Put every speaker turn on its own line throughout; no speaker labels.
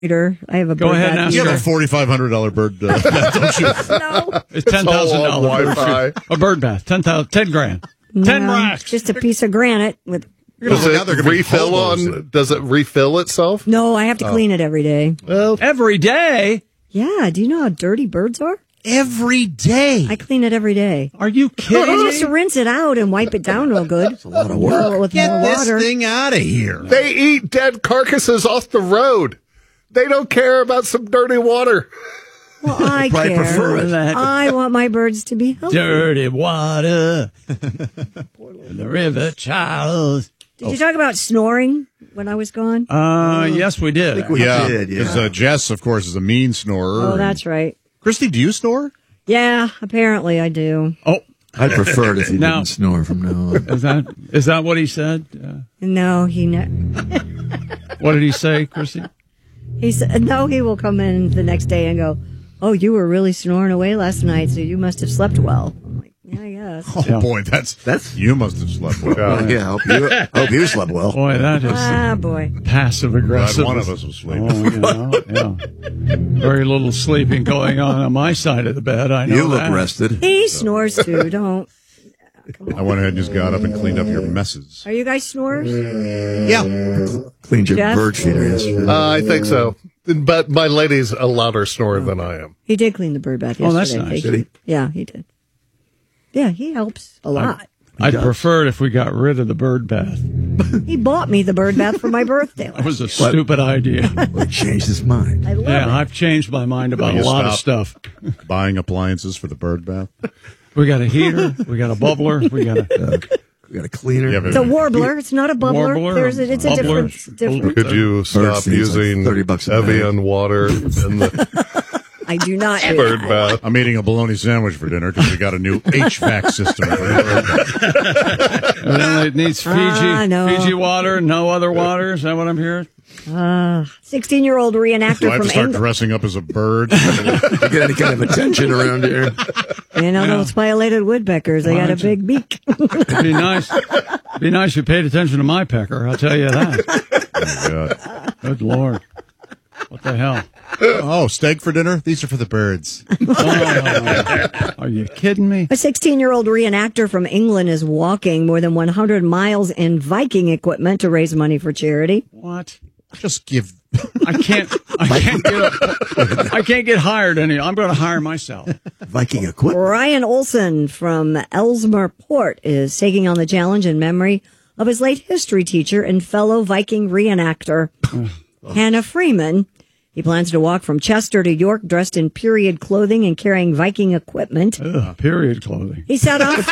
I have a
Go
bird
ahead
bath
and
You
heater.
have a $4,500 bird, don't you?
No,
It's $10,000
Wi-Fi.
a bird bath. 10 grand. 10
no,
racks.
just a piece of granite with.
Does
Now they're
it
gonna be
refill
hobos
on?
then.
Does it refill itself?
No, I have to clean it every day.
Well,
Every day.
Yeah, do you know how dirty birds are?
Every day.
I clean it every day.
Are you kidding
I
me?
just rinse it out and wipe it down real good. That's a lot of work. With
Get
more
this
water.
thing out of here.
they eat dead carcasses off the road. They don't care about some dirty water.
Well, I
probably
care.
prefer it.
I want my birds to be healthy.
Dirty water. The river Charles.
Did you talk about snoring when I was gone?
Yes, we did.
We
Yeah,
did, yeah.
because Jess, of course, is a mean snorer.
Oh, that's right.
Christy, do you snore?
Yeah, apparently I do.
Oh,
I'd prefer it if he
Now-
didn't snore from now on.
is that what he said?
No,
What did he say, Christy?
he said no. He will come in the next day and go, "Oh, you were really snoring away last night, so you must have slept well." I'm like, "Yeah, I guess."
Oh,
Yeah.
boy, that's you must have slept well.
Yeah, I hope you slept well.
Boy, that is
Ah, boy.
passive
Glad
aggressive.
one of us was sleeping.
Yeah. Very little sleeping going on my side of the bed. I know
You look
that.
rested.
He snores too. Don't.
I went ahead and just got up and cleaned up your messes.
Are you guys snorers?
Yeah.
Cleaned your
Jeff?
bird feeder yesterday.
I think so. But my lady's a louder snorer than I am.
He did clean the bird bath yesterday.
Oh, that's nice.
Thank
Did
you.
he?
Yeah, he did. Yeah, he helps a lot.
I'd prefer it if we got rid of the bird bath.
He bought me the bird bath for my birthday.
That was a stupid idea.
Well, he changed his mind.
I love
Yeah,
it.
I've changed my mind about a
You
lot of
stop.
stuff.
Buying appliances for the bird bath.
We got a heater. We got a bubbler. We got a
We got a cleaner.
Yeah, but-
It's a warbler. It's not a bubbler.
Warbler,
It's a
bubbler.
different.
Could you stop
feed's like
using
$30 a
Evian water in the
I do not do
bird
that.
bath?
I'm eating a bologna sandwich for dinner because we got a new HVAC system. For the bird bath.
Evidently it needs Fiji,
no.
Fiji water, no other water. Is that what I'm hearing?
16-year-old reenactor
Do I have
from
to start
England.
dressing up as a bird?
You get any kind of attention around here?
You know those pileated woodpeckers. They got a big beak.
It'd be nice. Be nice if you paid attention to my pecker. I'll tell you that.
Oh, God.
Good Lord. What the hell?
Oh, steak for dinner? These are for the birds.
Are you kidding me?
A 16-year-old reenactor from England is walking more than 100 miles in Viking equipment to raise money for charity.
What?
Just give.
I can't get hired any. I'm going to hire myself.
Viking equipment.
Ryan Olson from Ellesmere Port is taking on the challenge in memory of his late history teacher and fellow Viking reenactor, Hannah Freeman. He plans to walk from Chester to York dressed in period clothing and carrying Viking equipment.
Ugh, period clothing.
He set off.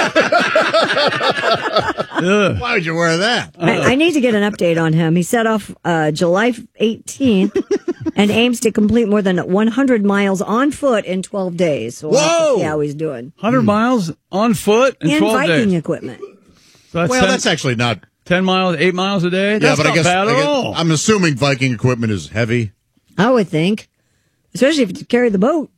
Why would you wear that?
I need to get an update on him. He set off July 18th and aims to complete more than 100 miles on foot in 12 days. So we'll have to
Whoa!
see how he's doing.
100 miles on foot in
In
12
Viking
days.
equipment.
So that's
Well,
10,
that's actually not.
10 miles, 8 miles a day?
Yeah,
That's
but
not
I guess,
bad at all.
I'm assuming Viking equipment is heavy.
I would think. Especially if you carry the boat.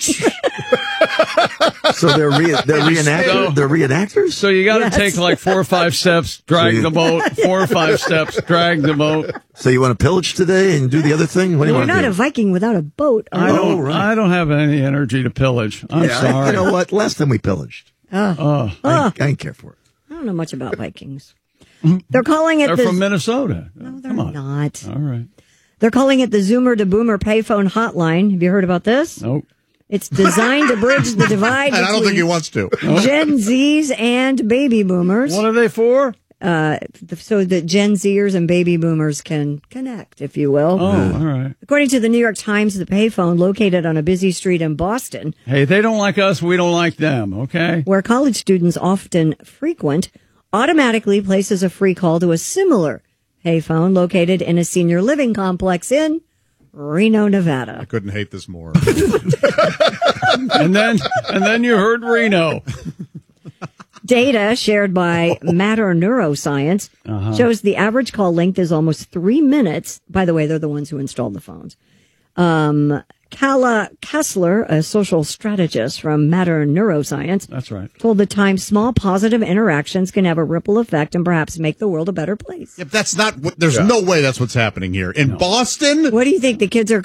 So they're reenactors. They're reenactors.
So you got to
Yes.
take like 4 or 5 steps, drag the boat, 4 or 5 steps, drag the boat.
So you want to pillage today and do the other thing? What do you
You're
want
not
to
a
do?
Viking without a boat.
I
right.
don't have any energy to pillage. I'm
Yeah,
sorry.
you know what? Last time we pillaged, I didn't care for it.
I don't know much about Vikings. They're calling it
They're
the...
from Minnesota.
No, they're
Come on.
not.
All right.
They're calling it the Zoomer to Boomer payphone hotline. Have you heard about this?
Nope.
It's designed to bridge the divide
And I don't think he
between
wants to.
Gen Zs and baby boomers.
What are they for?
So that Gen Zers and baby boomers can connect, if you will.
Oh, all right.
According to the New York Times, the payphone located on a busy street in Boston,
Hey, they don't like us. We don't like them. Okay.
where college students often frequent, automatically places a free call to a similar payphone located in a senior living complex in Reno, Nevada.
Couldn't hate this more.
And then you heard Reno.
Data shared by Matter Neuroscience shows the average call length is almost 3 minutes. By the way, they're the ones who installed the phones. Kala Kessler, a social strategist from Matter Neuroscience,
That's right.
told the Times small positive interactions can have a ripple effect and perhaps make the world a better place.
If that's not what, there's no way that's what's happening here. In Boston?
What do you think? The kids are